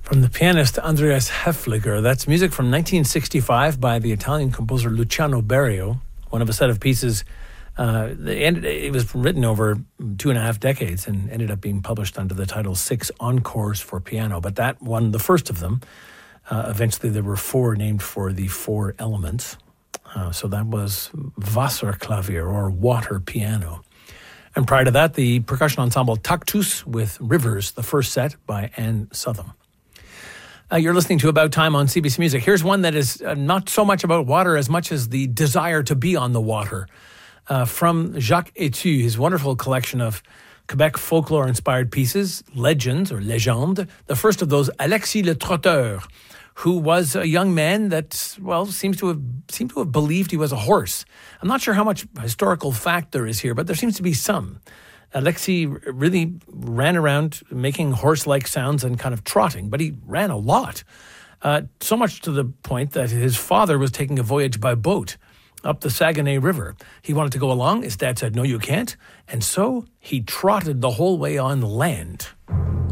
From the pianist Andreas Häfliger. That's music from 1965 by the Italian composer Luciano Berio, one of a set of pieces. It was written over 2.5 decades and ended up being published under the title Six Encores for Piano. But that one, the first of them, eventually there were 4 named for the 4 elements. So that was Wasserklavier, or water piano. And prior to that, the percussion ensemble Taktus with Rivers, the first set by Anne Southam. You're listening to About Time on CBC Music. Here's one that is not so much about water as much as the desire to be on the water. From Jacques Etu, his wonderful collection of Quebec folklore-inspired pieces, legends or légendes. The first of those, Alexis Le Trotteur, who was a young man that, well, seemed to have believed he was a horse. I'm not sure how much historical fact there is here, but there seems to be some. Alexis really ran around making horse-like sounds and kind of trotting, but he ran a lot. So much to the point that his father was taking a voyage by boat up the Saguenay River. He wanted to go along. His dad said, no, you can't. And so he trotted the whole way on land.